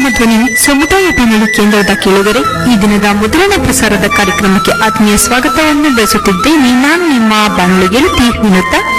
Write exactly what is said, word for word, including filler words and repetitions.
ಧ್ವನಿ ಸಮುದಾಯ ಬಾನುಲಿ ಕೇಂದ್ರದ ಕೇಳುಗರೆ, ಈ ದಿನದ ಮೊದಲನೇ ಪ್ರಸಾರದ ಕಾರ್ಯಕ್ರಮಕ್ಕೆ ಆತ್ಮೀಯ ಸ್ವಾಗತವನ್ನು ಬಯಸುತ್ತಿದ್ದೇನೆ. ನಾನು ನಿಮ್ಮ ಬಾನುಲಿ ಗೆಳತಿ ವಿನುತಾ.